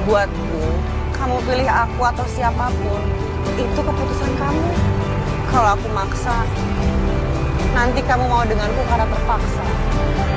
Buatku, kamu pilih aku atau siapapun, itu keputusan kamu. Kalau aku maksa, nanti kamu mau denganku karena terpaksa.